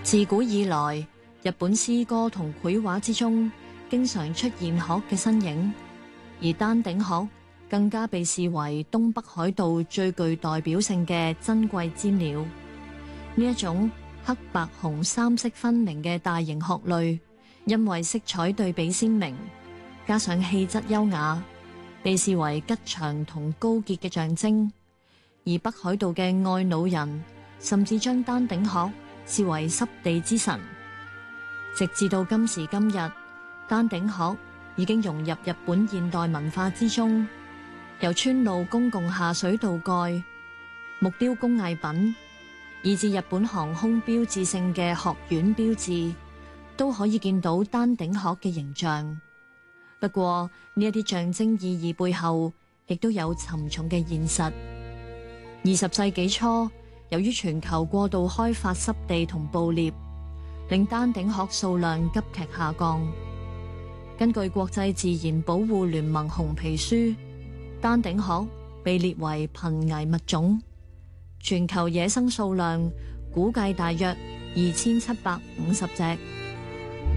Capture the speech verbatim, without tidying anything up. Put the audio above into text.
自古以來，日本詩歌同繪畫之中經常出現鶴嘅身影，而丹頂鶴更加被視為東北海道最具代表性嘅珍貴鷄鳥。呢一種黑白紅三色分明嘅大型鶴類，因為色彩對比鮮明，加上氣質優雅，被視為吉祥同高潔嘅象徵。而北海道嘅愛腦人甚至將丹頂鶴視為濕地之神。直至到今時今日，丹頂鶴已經融入日本現代文化之中，由村路公共下水道蓋、木雕工藝品，以至日本航空標誌性嘅鶴丸標誌，都可以見到丹頂鶴嘅形象。不過呢一啲象徵意義背後，亦都有沉重嘅現實。二十世紀初，由於全球過度開發濕地同捕獵，令丹頂鶴數量急劇下降。根據國際自然保護聯盟紅皮書，丹頂鶴被列為瀕危物種，全球野生數量估計大約二千七百五十隻。